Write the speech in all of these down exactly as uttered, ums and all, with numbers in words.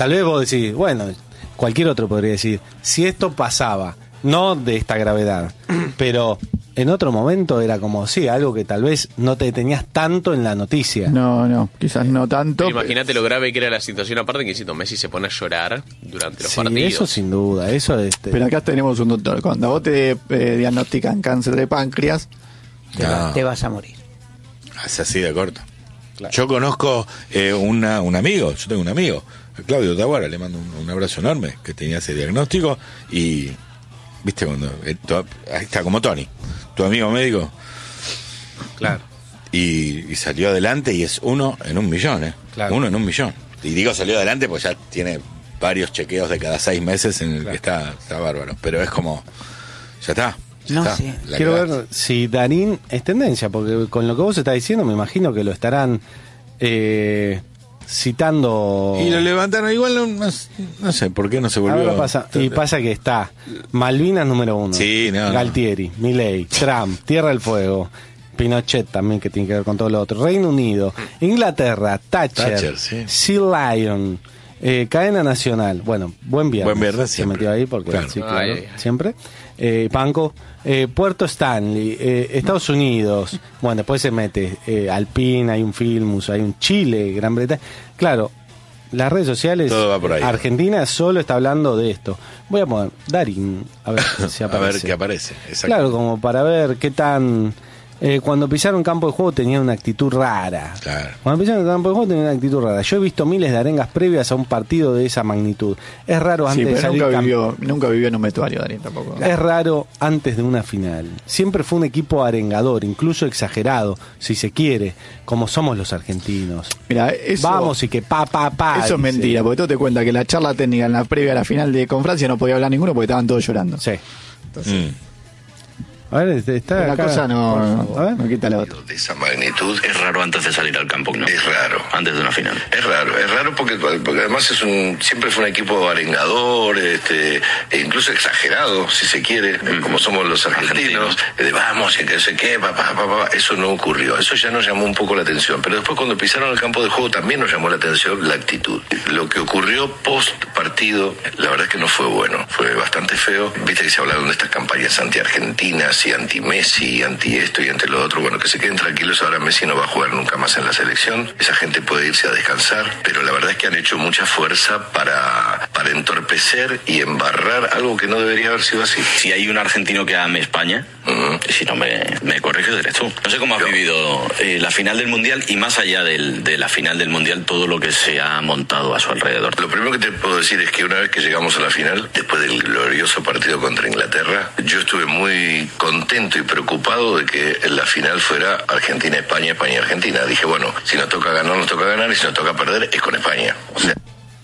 tal vez vos decís, bueno, cualquier otro podría decir, si esto pasaba, no de esta gravedad, pero en otro momento era como, sí, algo que tal vez no te tenías tanto en la noticia. No, no, quizás no tanto. Imagínate lo grave que era la situación, aparte que insisto, Messi se pone a llorar durante los Sí, partidos. eso sin duda, eso este... Pero acá tenemos un doctor. Cuando vos te eh, diagnostican cáncer de páncreas, te, va- No. te vas a morir. Es así de corto. Claro. Yo conozco eh, una, un amigo, yo tengo un amigo, a Claudio Taguara, le mando un, un abrazo enorme, que tenía ese diagnóstico y, viste, cuando eh, tu- ahí está como Tony, tu amigo médico, Claro. y, y salió adelante y es uno en un millón, ¿eh? Claro. Uno en un millón. Y digo salió adelante porque ya tiene varios chequeos de cada seis meses en el Claro. que está, está bárbaro, pero es como, ya está. ya No está, sé. la Quiero cagaste. ver si Darín es tendencia, porque con lo que vos estás diciendo me imagino que lo estarán eh, citando. Y lo levantaron igual, no, no, no sé por qué no se volvió. Ahora pasa, y pasa que está Malvinas número uno, Sí, no, no. Galtieri, Milei, Trump, Tierra del Fuego, Pinochet también, que tiene que ver con todo lo otro, Reino Unido, Inglaterra, Thatcher, Thatcher, sí. Sea Lion, eh, Cadena Nacional, bueno, Buen Viernes, Buen Viernes se siempre. metió ahí porque Claro. sí, claro, Ay, ay, ay. siempre, eh, Panco, eh, Puerto Stanley, eh, Estados Unidos, bueno, después se mete eh, Alpine, hay un Filmus, hay un Chile, Gran Bretaña, claro. Las redes sociales, Todo va por ahí. Argentina solo está hablando de esto. Voy a poner Darín, a ver si A aparece. ver qué aparece. Exacto. Claro, como para ver qué tan... eh, cuando pisaron campo de juego tenía una actitud rara. Claro. Cuando pisaron campo de juego tenía una actitud rara. Yo he visto miles de arengas previas a un partido de esa magnitud. Es raro sí, antes de pero salir nunca cam- vivió, nunca vivió en un vestuario, Darín, tampoco. Es raro antes de una final. Siempre fue un equipo arengador, incluso exagerado, si se quiere, como somos los argentinos. Mira, eso, Vamos y que pa, pa, pa. eso es dice. mentira, porque tú te cuenta que la charla técnica en la previa a la final de con Francia no podía hablar ninguno porque estaban todos llorando. Sí. Entonces, Mm. A ver, este, está una acá. cosa no, Por no, favor. A ver. no quita la otra. De esa magnitud Es raro antes de salir al campo, ¿no? es raro. Antes de una final. Es raro, es raro porque, porque además es un siempre fue un equipo arengador, este, e incluso exagerado, si se quiere, como somos los argentinos, de vamos y que sé qué, papá, papá, eso no ocurrió. Eso ya nos llamó un poco la atención. Pero después cuando pisaron el campo de juego también nos llamó la atención la actitud. Lo que ocurrió post partido, la verdad es que no fue bueno, fue bastante feo. Viste que se hablaron de estas campañas anti-argentinas y anti-Messi, y anti esto y anti lo otro. Bueno, que se queden tranquilos, ahora Messi no va a jugar nunca más en la selección. Esa gente puede irse a descansar, pero la verdad es que han hecho mucha fuerza para, para entorpecer y embarrar algo que no debería haber sido así. Si hay un argentino que ame España, Ujú. y si no me, me corriges, eres tú. No sé cómo has Yo. vivido eh, la final del Mundial y más allá del, de la final del Mundial, todo lo que se ha montado a su alrededor. Lo primero que te puedo decir es que una vez que llegamos a la final, después del glorioso partido contra Inglaterra, yo estuve muy contento y preocupado de que la final fuera Argentina-España, España-Argentina. Dije, bueno, si nos toca ganar, nos toca ganar, y si nos toca perder, es con España. O sea, Ahí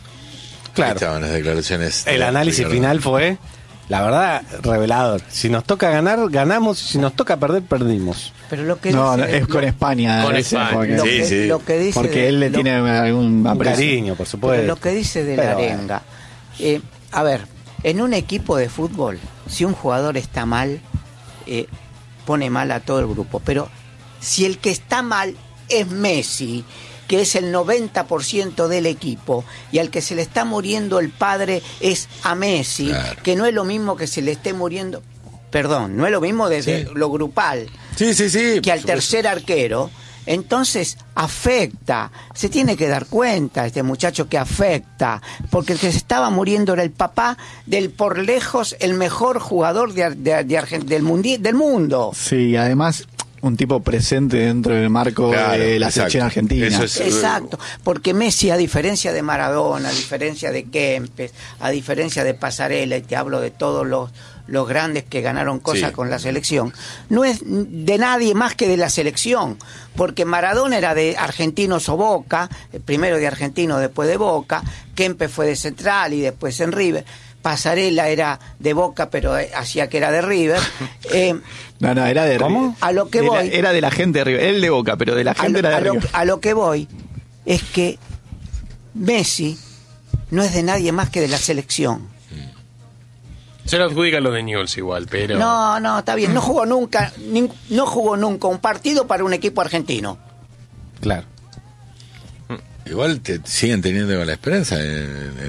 Claro. estaban las declaraciones. El de análisis Ricardo. final fue, la verdad, revelador. Si nos toca ganar, ganamos. Si nos toca perder, perdimos. Pero lo que No, no, dice, es con lo- España. Con ese, España. Porque, lo Sí, que, sí. lo que dice porque de- él le lo- tiene algún Un aprecio. cariño, por supuesto. Pero lo que dice de Pero la bueno. arenga, eh, a ver, en un equipo de fútbol, si un jugador está mal, eh, pone mal a todo el grupo. Pero si el que está mal es Messi, que es el noventa por ciento del equipo, y al que se le está muriendo el padre es a Messi, Claro. que no es lo mismo que se le esté muriendo, perdón, no es lo mismo desde Sí. lo grupal, Sí, sí, sí. que al por supuesto. tercer arquero. Entonces afecta, se tiene que dar cuenta este muchacho que afecta, porque el que se estaba muriendo era el papá del por lejos el mejor jugador de, de, de Argen- del, mundi- del mundo. Sí, además un tipo presente dentro del marco Claro, de la exacto. selección argentina. Eso es- Exacto, porque Messi, a diferencia de Maradona, a diferencia de Kempes, a diferencia de Pasarela, y te hablo de todos los, los grandes que ganaron cosas Sí. con la selección, no es de nadie más que de la selección, porque Maradona era de Argentinos o Boca, primero de Argentino, después de Boca, Kempes fue de Central y después en River, Pasarela era de Boca, pero eh, hacía que era de River. Eh, No, no, era de ¿Cómo? A lo que de la- voy. era de la gente de River. Él de Boca, pero de la a gente lo, era a de lo- River. a lo que voy es que Messi no es de nadie más que de la selección. Se lo adjudican los de Newell's igual, pero... No, no, está bien. No jugó nunca, nin- no jugó nunca un partido para un equipo argentino. Claro. Igual te siguen teniendo la esperanza en,